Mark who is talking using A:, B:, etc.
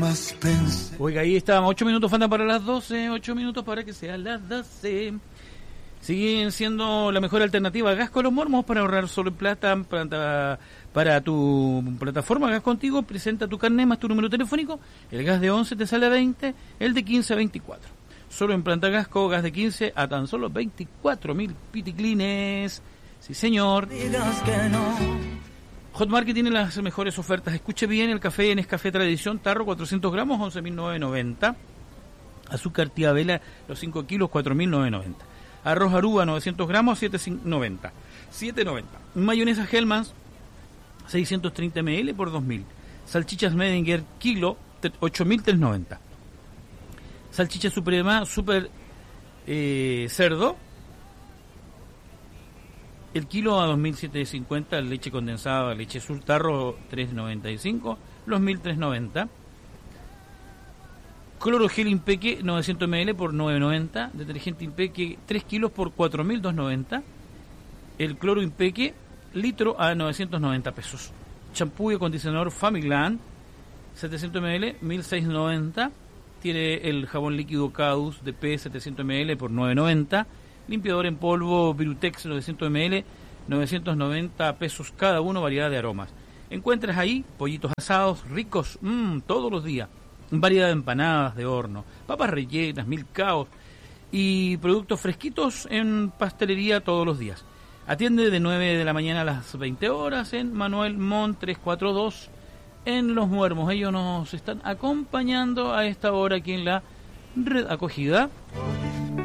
A: Oiga, ahí estábamos, 8 minutos faltan para las 12, 8 minutos para que sean las 12. Siguen siendo la mejor alternativa a Gas con los Mormos para ahorrar solo en plata. Para tu plataforma Gas Contigo, presenta tu carnet más tu número telefónico. El gas de 11 te sale a 20, el de 15 a 24. Solo en Planta Gasco, gas de 15 a tan solo 24.000 piticlines. Sí, señor. Hot Market tiene las mejores ofertas. Escuche bien, el café Nescafé Tradición, tarro 400 gramos, 11.990. Azúcar Tía Vela, los 5 kilos, 4.990. Arroz Aruba, 900 gramos, 7.90. 7.90. Mayonesa Hellmann's, 630 ml por 2.000. Salchichas Medinger, kilo, 8.390. Salchicha Suprema, super cerdo, el kilo a 2.750. Leche condensada, leche sur, tarro, 3.95, los 1.390. Clorogel Impeque, 900 ml por 9.90. Detergente Impeque, 3 kilos por 4.290. El cloro Impeque, litro a 990 pesos. Champú y acondicionador Familand, 700 ml, 1.690. Tiene el jabón líquido Cadus de P, 700 ml por 9.90. Limpiador en polvo Virutex, 900 ml, 990 pesos cada uno, variedad de aromas. Encuentras ahí pollitos asados ricos todos los días. Variedad de empanadas de horno, papas rellenas, milcaos y productos fresquitos en pastelería todos los días. Atiende de 9 de la mañana a las 20 horas en Manuel Montt 342 en Los Muermos. Ellos nos están acompañando a esta hora aquí en la Red Acogida.